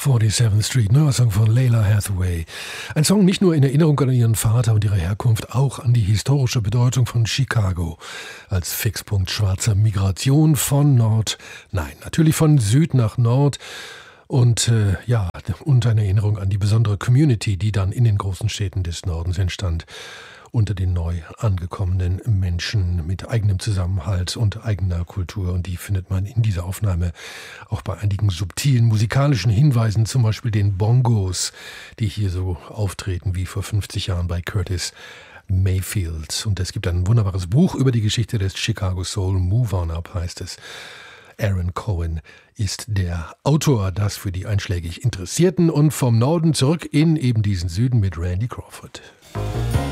47th Street, neuer Song von Lalah Hathaway. Ein Song nicht nur in Erinnerung an ihren Vater und ihre Herkunft, auch an die historische Bedeutung von Chicago als Fixpunkt schwarzer Migration von natürlich von Süd nach Nord. Und und eine Erinnerung an die besondere Community, die dann in den großen Städten des Nordens entstand, unter den neu angekommenen Menschen mit eigenem Zusammenhalt und eigener Kultur. Und die findet man in dieser Aufnahme auch bei einigen subtilen musikalischen Hinweisen, zum Beispiel den Bongos, die hier so auftreten wie vor 50 Jahren bei Curtis Mayfield. Und es gibt ein wunderbares Buch über die Geschichte des Chicago Soul, Move On Up heißt es. Aaron Cohen ist der Autor, das für die einschlägig Interessierten, und vom Norden zurück in eben diesen Süden mit Randy Crawford.